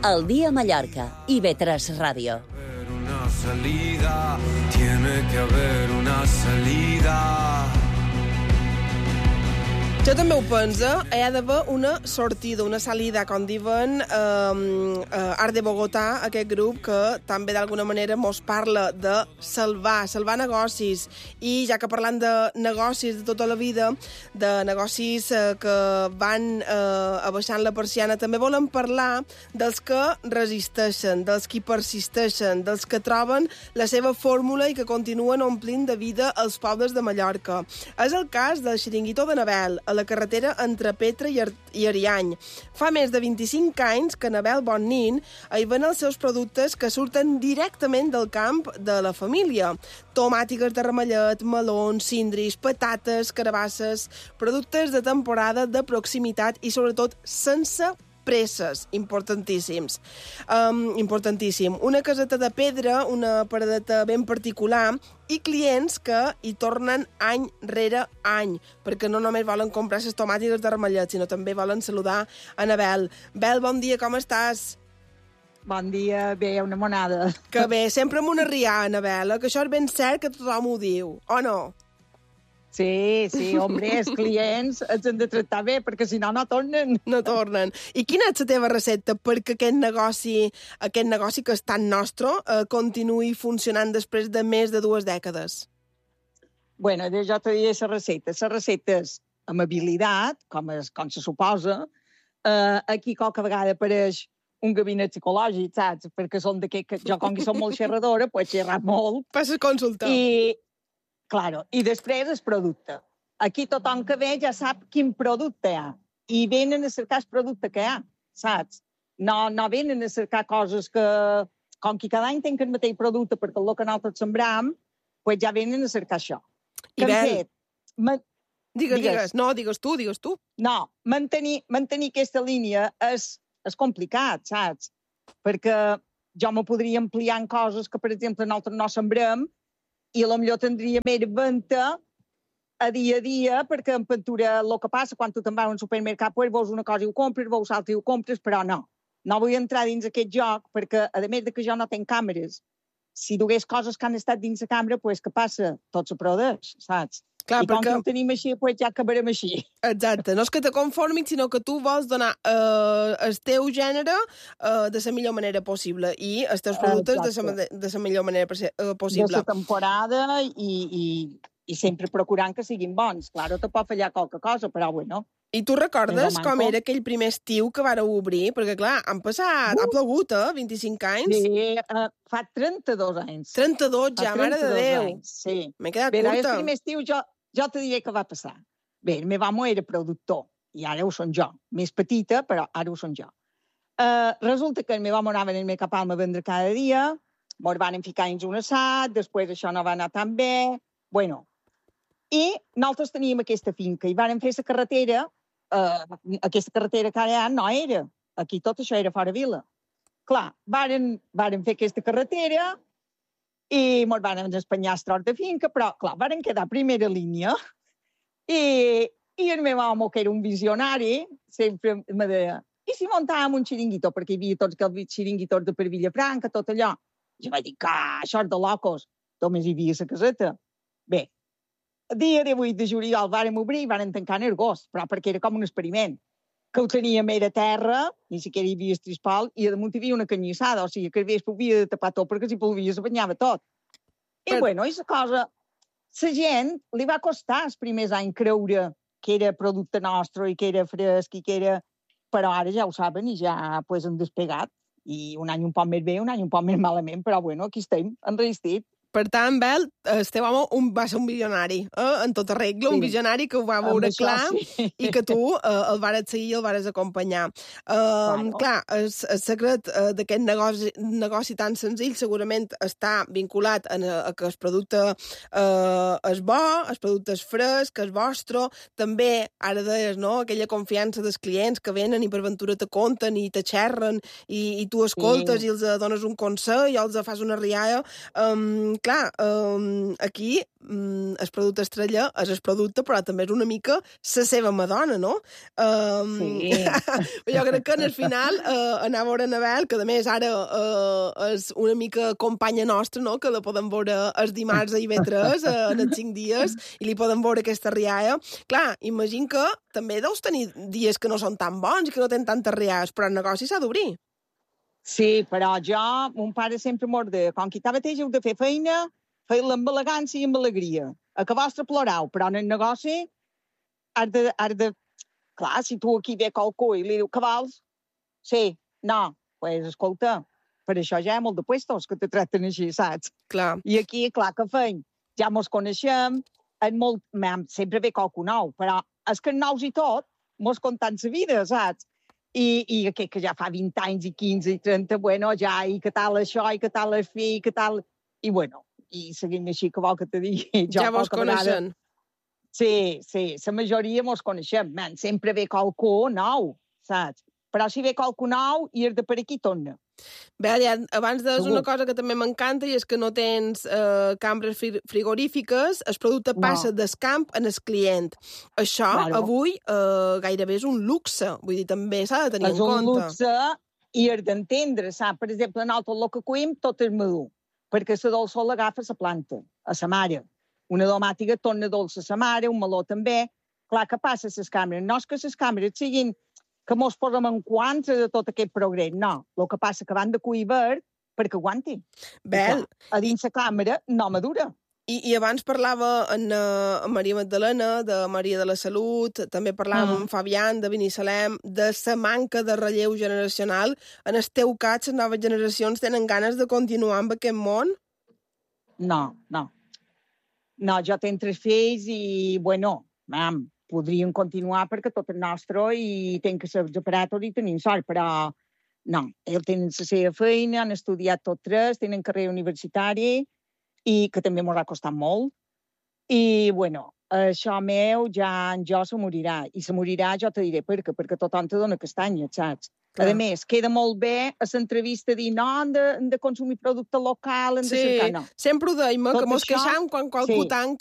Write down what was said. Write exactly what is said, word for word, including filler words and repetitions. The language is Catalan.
El Día Mallorca, I V tres Radio. Una salida, tiene que haber una salida. Jo també ho penso, hi ha d'haver una sortida, una salida, com diuen eh, eh, Art de Bogotà, aquest grup que també d'alguna manera mos parla de salvar, salvar negocis. I ja que parlant de negocis de tota la vida, de negocis eh, que van eh, abaixant la persiana, també volen parlar dels que resisteixen, dels que persisteixen, dels que troben la seva fórmula i que continuen omplint de vida els pobles de Mallorca. És el cas del Xiringuito de Nabel, a la carretera entre Petra i, Ar i Ariany. Fa més de vint-i-cinc anys que Nabel Bonnin hi ven els seus productes que surten directament del camp de la família. Tomàtiques de ramellet, melons, cindris, patates, carabasses, productes de temporada, de proximitat i sobretot sense presses, importantíssims. Um, importantíssim. Una caseta de pedra, una paradeta ben particular i clients que hi tornen any rere any, perquè no només volen comprar les tomàtiques de ramellet, sinó també volen saludar a Nabel. Bel, bon dia, com estàs? Bon dia, bé, una monada. Que bé, sempre amb una riada, Nabel, que això és ben cert que tothom ho diu, o no? Sí, sí, hombre, els clients els han de tractar bé, perquè si no, no tornen. No tornen. I quina és la teva recepta perquè aquest negoci, aquest negoci que és tan nostre, eh, continuï funcionant després de més de dues dècades? Bueno, jo te diré la recepta. La recepta és amabilitat, com, es, com se suposa. Uh, aquí qualque vegada apareix un gabinet psicològic, saps? Perquè són d'aquest que jo, com que som molt xerradora, pues xerrar molt. Passa a consultar. I... Claro, i després el producte. Aquí tothom que ve ja sap quin producte hi ha. I venen a cercar el producte que hi ha, saps? No, no venen a cercar coses que, com que cada any tenen el mateix producte perquè el que nosaltres sembram, pues ja venen a cercar això. I Bel, fet, ma... digues, digues, digues, no, digues tu, digues tu. No, mantenir, mantenir aquesta línia és, és complicat, saps? Perquè jo me podria ampliar en coses que, per exemple, nosaltres no sembrem i potser tindria més venda a dia a dia, perquè en pintura el que passa, quan tu te'n vas a un supermercat, pues veus una cosa i ho compres, veus l'altra i ho compres, però no. No vull entrar dins aquest joc, perquè, a més de que jo no tenc càmeres, si dugués coses que han estat dins la càmera, pues què passa? Tot se produeix, saps? Clar, I com perquè... que ho tenim així, pues ja acabarem així. Exacte. No és que te conformis, sinó que tu vols donar eh, el teu gènere eh, de la millor manera possible i els teus productes Exacte. de la millor manera eh, possible. De la temporada i, i, i sempre procurant que siguin bons. Claro, te pot fallar qualque cosa, però bueno. I tu recordes com era aquell primer estiu que vareu obrir? Perquè, clar, han passat... Uh. Ha plogut, eh? vint-i-cinc anys? Sí, uh, fa trenta-dos anys. trenta-dos ja, mare de Déu. Anys, sí. M'he quedat Bé, curta. El primer estiu jo, jo te diré què va passar. Bé, el meu amo era productor, i ara ho són jo. Més petita, però ara ho són jo. Uh, resulta que el meu amo anava en el meu capalm a vendre cada dia, mos van ficar dins un assat, després això no va anar tan bé... Bueno, i nosaltres teníem aquesta finca, i vàrem fer la carretera. Uh, aquesta carretera que ara no era. Aquí tot això era fora vila. Clar, varen, varen fer aquesta carretera i ens van espanyar el tros de finca, però, clar, varen quedar a primera línia i, i el meu home, que era un visionari, sempre me deia, i si muntàvem un xiringuito? Perquè hi havia tots els xiringuitos de per Vilafranca, tot allò. Jo vaig dir, que això és de locos. Només hi havia la caseta. Bé, el dia divuit de juliol vàrem obrir i vàrem tancar en agost, però perquè era com un experiment. Que ho teníem era terra, ni siquiera hi havia estrispol, i damunt hi havia una canyissada, o sigui que el vespre havia de tapar tot, perquè si plovia se banyava tot. I però... bueno, i la cosa, la gent li va costar els primers anys creure que era producte nostre i que era fresc i que era... Però ara ja ho saben i ja pues, han despegat. I un any un poc més bé, un any un poc més malament, però bueno, aquí estem, han resistit. Per tant, Bel, el teu home un, va ser un visionari, eh? En tota regla, sí. Un visionari que ho va veure això, clar sí. I que tu eh, el vares seguir i el vares acompanyar. Eh, bueno. Clar, el, el secret eh, d'aquest negoci, negoci tan senzill segurament està vinculat a, a que el producte eh, és bo, el producte és fresc, que és vostre, també, ara deies, no?, aquella confiança dels clients que venen i per ventura te conten i te xerren i, i tu escoltes sí. I els dones un consell i els fas una rialla. Um, clar, um, aquí um, el producte estrella és el producte, però també és una mica la seva Madonna, no? Um, Sí. jo crec que en el final uh, anar a veure Anabel, que a més ara uh, és una mica companya nostra, no? Que la podem veure els dimarts a I V tres, uh, en els cinc dies, i li podem veure aquesta rialla. Clar, imagino que també deus tenir dies que no són tan bons i que no tenen tantes rialles, però el negoci s'ha d'obrir. Sí, però jo, mon pare sempre mos deia, com que mateix heu de fer feina, feu-la amb elegància i amb alegria. A que vostre plorau, però en el negoci has de, has de... Clar, si tu aquí ve qualcú i li diu, què vols? Sí, no, pues escolta, per això ja hi ha molt de puestos que te tracten així, saps? Clar. I aquí, clar, que feim? Ja mos coneixem, és molt... sempre ve qualcú nou, però és que nous i tot, mos contant la vida, saps? I, i aquest que ja fa vint anys i quinze i trenta, bueno, ja, i què tal això, i què tal el fill, i què tal... I bueno, i seguint així, que vol que te digui... Ja vos coneixen. Vegada... Sí, sí, la majoria mos coneixem. Man, sempre ve qualcú nou, saps? Però si ve qualcú nou, i és de per aquí torna. Bé, abans deies una cosa que també m'encanta i és que no tens eh, cambres frigorífiques, el producte No. passa del camp en el client. Això, Claro. avui, eh, gairebé és un luxe. Vull dir, també s'ha de tenir És en un compte. luxe i has d'entendre, saps? Per exemple, nosaltres el que cuim tot és madur, perquè la dolçor l'agafa la planta, a la mare. Una domàtica torna dolça a la mare, un meló també. Clar, què passa a les càmeres? No és que les càmeres siguin que mos posem en contra de tot aquest progrés, no. El que passa que van de cuir verd perquè aguanti. Bé, A dins la càmera no madura. I, i abans parlava en, uh, en Maria Magdalena, de Maria de la Salut, també parlàvem Mm. amb Fabián, de Binissalem, de la manca de relleu generacional. En el teu cas, les noves generacions tenen ganes de continuar amb aquest món? No, no. No, jo tinc tres fills i, bueno, mam, podrien continuar perquè tot és nostre i tinc que ser els operadors i tenim sort, però no, ells tenen la seva feina, han estudiat tots tres, tenen carrera universitària i que també m'ho ha costat molt. I, bueno, això meu ja en jo se morirà. I se morirà, jo te diré per què, perquè tothom te dona castanya, saps? Clar. A més, queda molt bé a l'entrevista dir no, hem de, hem de consumir producte local, hem de Sí, cercar, no. sempre ho deim, eh, Tot que mos això, queixam quan qualcú sí. tanca